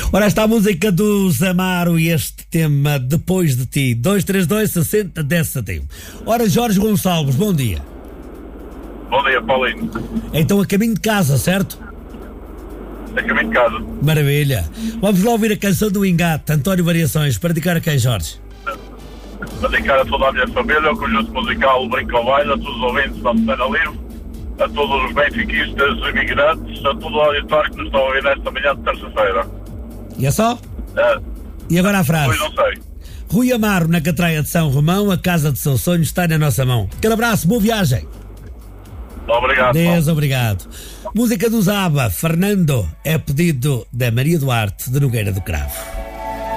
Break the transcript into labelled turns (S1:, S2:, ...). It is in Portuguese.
S1: Ora, esta a música do Zamaro e este tema Depois de Ti. 232 60 10 71. Ora, Jorge Gonçalves, bom dia.
S2: Bom dia, Paulinho.
S1: Então, a caminho de casa, certo?
S2: A caminho de casa.
S1: Maravilha. Vamos lá ouvir a canção do Engate, António Variações, para dedicar a quem, Jorge?
S2: Para dedicar a toda a minha família, ao conjunto musical Brinco ao Baile, a todos os ouvintes da Semana Livre, a todos os benfiquistas, imigrantes, a todo o auditório que nos estão a ouvir nesta manhã de terça-feira.
S1: E é só? E agora a frase?
S2: Pois não sei.
S1: Rui Amaro, na Catraia de São Romão, a casa de seus sonhos está na nossa mão. Aquele abraço, boa viagem.
S2: Obrigado.
S1: Deus, obrigado. Música do Zaba, Fernando, é pedido da Maria Duarte de Nogueira do Cravo.